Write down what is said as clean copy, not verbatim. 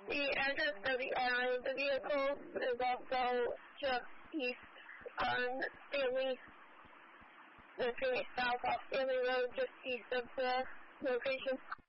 The address of the vehicle is also just east on Stanley, the Phoenix South off Stanley Road, just east of the location.